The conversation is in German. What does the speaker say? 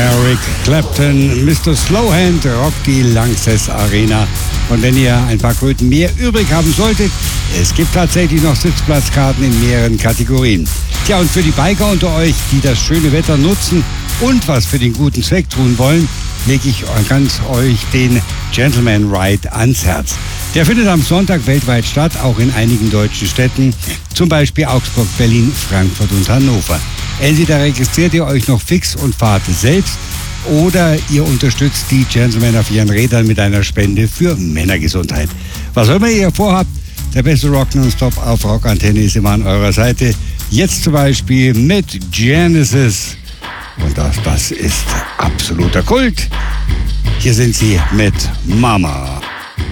Eric Clapton, Mr. Slowhand, rockt die Lanxess Arena. Und wenn ihr ein paar Kröten mehr übrig haben solltet, es gibt tatsächlich noch Sitzplatzkarten in mehreren Kategorien. Tja, und für die Biker unter euch, die das schöne Wetter nutzen und was für den guten Zweck tun wollen, lege ich ganz euch den Gentleman Ride ans Herz. Der findet am Sonntag weltweit statt, auch in einigen deutschen Städten, zum Beispiel Augsburg, Berlin, Frankfurt und Hannover. Entweder registriert ihr euch noch fix und fahrt selbst oder ihr unterstützt die Gentlemen auf ihren Rädern mit einer Spende für Männergesundheit. Was auch immer ihr vorhabt, der beste Rock nonstop auf Rockantenne ist immer an eurer Seite. Jetzt zum Beispiel mit Genesis. Und das ist absoluter Kult. Hier sind sie mit Mama.